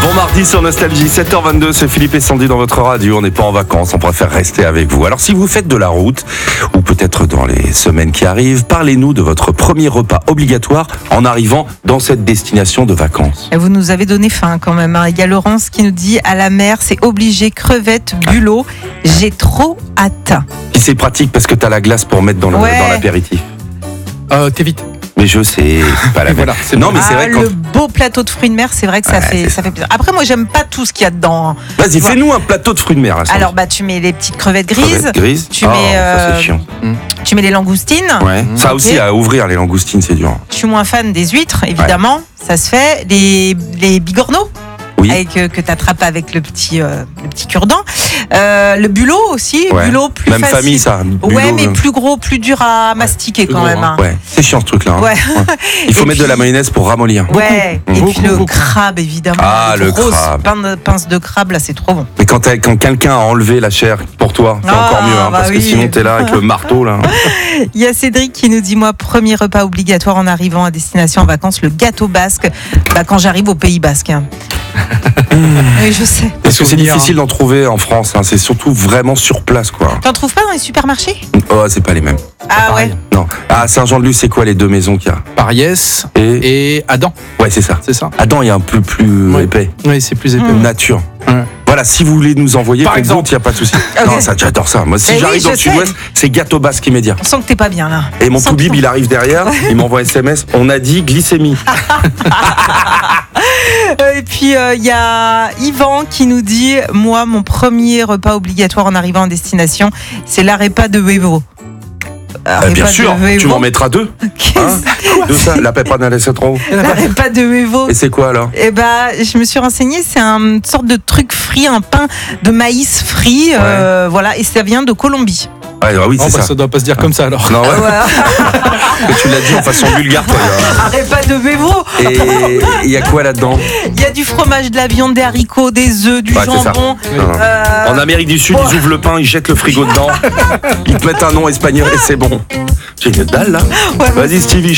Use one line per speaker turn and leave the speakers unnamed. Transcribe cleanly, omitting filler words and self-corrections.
Bon mardi sur Nostalgie, 7h22, c'est Philippe et Sandy dans votre radio. On n'est pas en vacances, on préfère rester avec vous. Alors si vous faites de la route, ou peut-être dans les semaines qui arrivent, parlez-nous de votre premier repas obligatoire en arrivant dans cette destination de vacances.
Et vous nous avez donné faim quand même. Il y a Laurence qui nous dit à la mer, c'est obligé, crevettes, bulot. J'ai trop hâte.
Et c'est pratique parce que t'as la glace pour mettre dans l'apéritif.
T'es vite.
Mais je sais, c'est pas la même.
Voilà, c'est
non,
bon.
mais c'est vrai
Le beau plateau de fruits de mer, c'est vrai que ça fait plaisir. Après, moi, j'aime pas tout ce qu'il y a dedans.
Vas-y, fais-nous un plateau de fruits de mer. Là,
alors, tu mets les petites crevettes grises. Tu
ça,
mets,
c'est chiant.
Tu mets les langoustines.
Ouais. Ça aussi, à ouvrir les langoustines, c'est dur.
Je suis moins fan des huîtres, évidemment. Ça se fait. Les bigorneaux.
Oui.
Que tu attrapes avec le petit cure-dent. Le bulot aussi.
Ouais.
Bulot plus
même
facile.
Famille, ça.
Ouais, mais plus gros, plus dur à mastiquer quand même. Hein.
Ouais, c'est chiant ce truc-là. Hein.
Ouais.
Il faut mettre de la mayonnaise pour ramollir.
Ouais. Et puis le crabe, évidemment.
Ah, le crabe.
Pince de crabe, là, c'est trop bon.
Mais quand quelqu'un a enlevé la chair pour toi, c'est encore mieux. Hein, parce que sinon, t'es là avec le marteau. Là.
Il y a Cédric qui nous dit, moi, premier repas obligatoire en arrivant à destination en vacances, le gâteau basque, quand j'arrive au Pays Basque. Oui, je sais.
Parce que c'est difficile d'en trouver en France. Hein. C'est surtout vraiment sur place, quoi.
T'en trouves pas dans les supermarchés ?
Oh, c'est pas les mêmes.
Ah ouais.
Non. À Saint-Jean-de-Luz, c'est quoi les deux maisons qu'il y a ?
Pariès et Adam.
Ouais, c'est ça.
C'est ça.
Adam, il y a un peu plus épais.
Oui, c'est plus épais.
Nature.
Ouais.
Voilà, si vous voulez nous envoyer,
par exemple,
il n'y a pas de souci.
Okay.
Non, ça, j'adore ça. Moi, si j'arrive dans le sud-ouest, c'est gâteau basque immédiat.
On sent que t'es pas bien là.
Et mon poubib, il arrive derrière, il m'envoie un SMS. On a dit glycémie.
Et puis il y a Yvan qui nous dit, moi, mon premier repas obligatoire en arrivant en destination, c'est l'arepa de huevo.
Bien sûr, tu m'en mettras deux. De ça, la pepanada de citron.
L'arepa de huevo.
Et c'est quoi alors ?
Eh ben, je me suis renseignée, c'est une sorte de truc frit, un pain de maïs frit, voilà, et ça vient de Colombie.
Ouais, oui, c'est ça.
Ça doit pas se dire comme ça alors.
Non, ouais.
Voilà.
Tu l'as dit en façon vulgaire, toi.
Arepa de huevo.
Et il y a quoi là-dedans ?
Il y a du fromage, de la viande, des haricots, des œufs, du jambon.
En Amérique du Sud, ils ouvrent le pain, ils jettent le frigo dedans, ils te mettent un nom espagnol et c'est bon. J'ai une dalle là.
Ouais,
vas-y Stevie.